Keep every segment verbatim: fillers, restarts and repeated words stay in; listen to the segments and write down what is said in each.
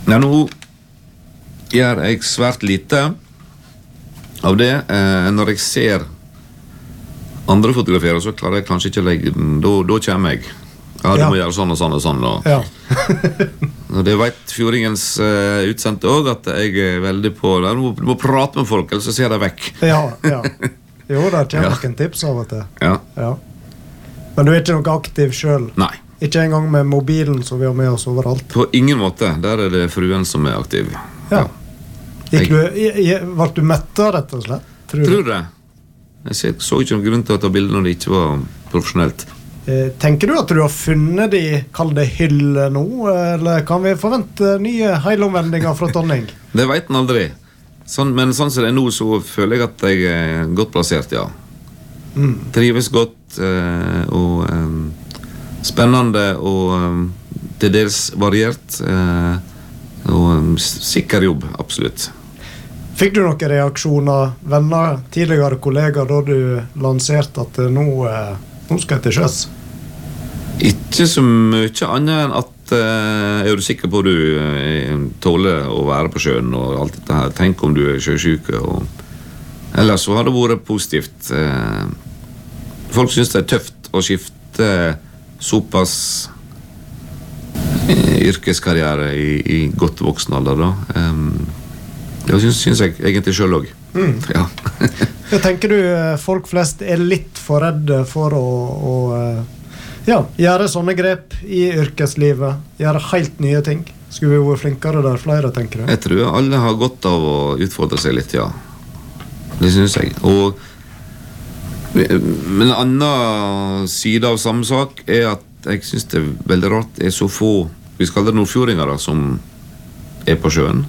Ja, nå gjør jeg svært lite av det. Eh, når jeg ser andre fotograferer, så klarer jeg kanskje ikke å legge den. Da, da kommer jeg. Ja, du Ja. må gjøre sånn og sånn og sånn. Og, Ja. og det vet Fjordingens eh, utsendte også, at jeg er veldig på det. Du må, du må prate med folk, ellers så ser de vekk. Ja, ja. Jo, der kommer Ja. noen tips av og til. Ja. Ja. Men du er ikke noe aktiv selv? Nei, Ikke engang med mobilen som vi har med oss overalt? på ingen måte. Der er det fruen som er aktiv. Ja. Gikk du, i- i- ble du mettet, rett og slett? Tror du? Tror det. Jeg ser- så ikke noen grunn til å ta bilder når det ikke var profesjonelt. Eh, Tenker du at du har funnet de, kall det hylle nå, eller kan vi forvente nye heilomvendinger fra Tonning? Det vet en aldri. Sånn, men sånn som det er nå, så føler jeg at jeg er godt plassert, ja. Mm. Trives godt, eh, og eh, spennende, og eh, til dels variert, eh, og eh, sikker jobb, absolutt. Fikk du noen reaksjoner, venner, tidligere kollegaer, da du lanserte at eh, nå, eh, nå skal jeg til sjøs? Ikke så mye annet enn at eh, er du sikker på at du eh, tåler å være på sjøen og alt dette her. Tenk om du er sjøsyk. Og ellers så har det vært positivt. Eh, folk synes det er tøft å skifte såpass eh, yrkeskarriere i, i godt voksen alder da. Um, det synes, synes jeg egentlig selv også. Mm. Ja. Jeg tenker du eh, folk flest er litt for redde for å, å eh, ja, gjøre sånne grep i yrkeslivet, gjøre helt nye ting. Skulle vi vært flinkere der flere, tenker du? Jeg tror alle har godt av å utfordre seg litt, ja. Det synes jeg. Og men en annen side av samme sak er at jeg synes det er veldig rart det er så få, vi skal kalle det nordfjordinger da, som er på sjøen.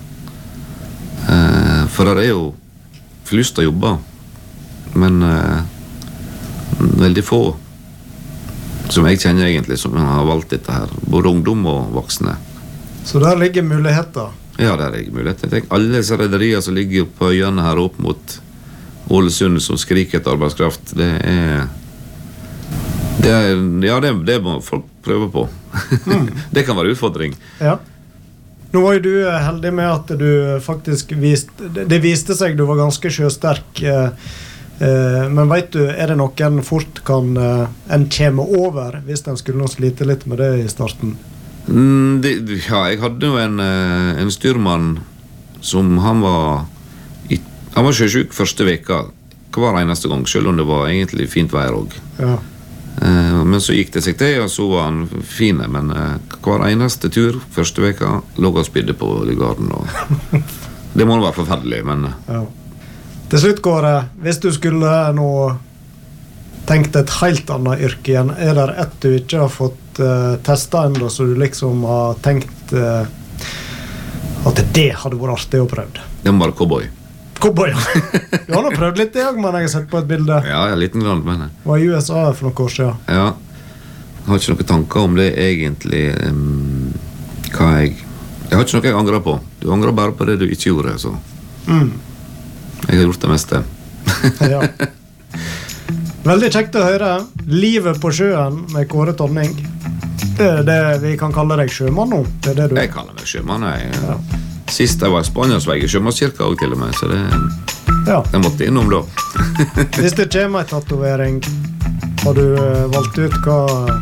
Eh, for det er jo lyst til å jobbe, men eh, veldig få som jeg kjenner egentlig, som har valgt dette her, både ungdom og voksne. Så der ligger muligheter. Ja, der ligger muligheter. Jeg tenker, alle disse rederier som ligger på øyene her opp mot Ålesund som skriker etter arbeidskraft, det er, det er ja, det, det må folk prøve på. Mm. Det kan være utfordring. Ja. Nå var jo du heldig med at du faktisk viste, det viste seg du var ganske sjøsterk, eh, eh, men vet du, er det noen fort kan eh, en kjemme over hvis en skulle nå slite litt med det i starten? Mm, det, ja, jeg hadde jo en, eh, en styrmann som han var i, han var sjøsyk første veka hver eneste gang, selv om det var egentlig fint vær også. Ja. Eh, men så gikk det seg til, og så var han fine, men eh, hver eneste tur første veka lå og spydde på Lygarden, og det må være forferdelig, men Ja. Til slutt, Kåre, hvis du skulle nå tenkt et helt annet yrke igjen, er det ett du ikke har fått uh, testet enda, så du liksom har tenkt uh, at det hadde vært artig å prøve? det må være cowboy. Cowboy, ja. Du har nå prøvd litt det, men jeg har sett på et bilde. Ja, ja, liten grann, men Var i U S A for noen år siden. ja, jeg har ikke noen tanker om det egentlig, um, hva jeg jeg har ikke noe jeg angrer på. Du angrer bare på det du ikke gjorde, så Mm. jeg har gjort det meste. Ja. Veldig kjekt å høre. Livet på sjøen med Kåre Tonning. Det er det vi kan kalle deg sjømann nå. Det er det du Jeg kaller meg sjømann, jeg. Ja. Sist jeg var i Spania, så var jeg i sjømannskirka også til og med, så det, Ja. jeg måtte innom da. Hvis det kommer en tatovering, har du eh, valgt ut hva,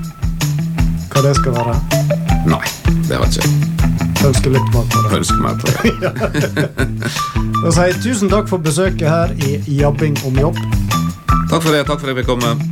hva det skal være? Nei, det har ikke jeg. Ønsker litt mat på det. Ønsker meg på det. Da sier jeg tusen takk for besøket her i Jabbing om jobb. Takk for det, takk for at jeg fikk komme.